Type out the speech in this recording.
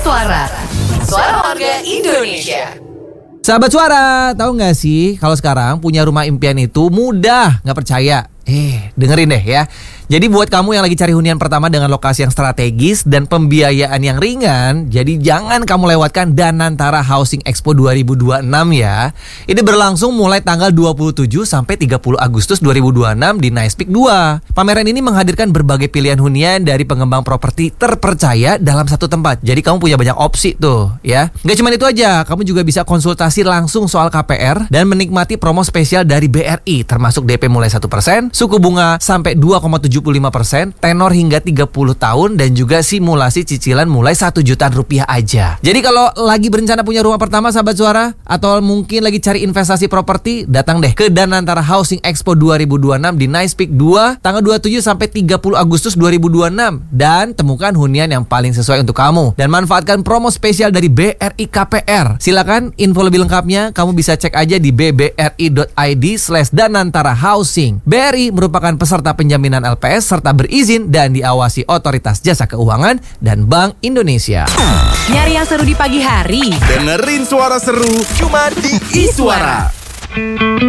Iswara, Suara Warga Indonesia. Sahabat Suara, tahu nggak sih kalau sekarang punya rumah impian itu mudah? Nggak percaya? Dengerin deh ya. Jadi buat kamu yang lagi cari hunian pertama dengan lokasi yang strategis dan pembiayaan yang ringan, jadi jangan kamu lewatkan Danantara Housing Expo 2026 ya. Ini berlangsung mulai tanggal 27 sampai 30 Agustus 2026 di Nice Peak 2. Pameran ini menghadirkan berbagai pilihan hunian dari pengembang properti terpercaya dalam satu tempat. Jadi kamu punya banyak opsi tuh ya. Nggak cuma itu aja, kamu juga bisa konsultasi langsung soal KPR dan menikmati promo spesial dari BRI, termasuk DP mulai 1%, suku bunga sampai 2,75%, tenor hingga 30 tahun, dan juga simulasi cicilan mulai 1 jutaan rupiah aja. Jadi kalau lagi berencana punya rumah pertama sahabat Suara, atau mungkin lagi cari investasi properti, datang deh ke Danantara Housing Expo 2026 di Nice Peak 2 tanggal 27 sampai 30 Agustus 2026 dan temukan hunian yang paling sesuai untuk kamu dan manfaatkan promo spesial dari BRI KPR. Silakan info lebih lengkapnya kamu bisa cek aja di bbri.id/Danantara Housing. BRI merupakan peserta penjaminan LPS serta berizin dan diawasi Otoritas Jasa Keuangan dan Bank Indonesia. Nyari yang seru di pagi hari? Dengerin suara seru cuma di Iswara.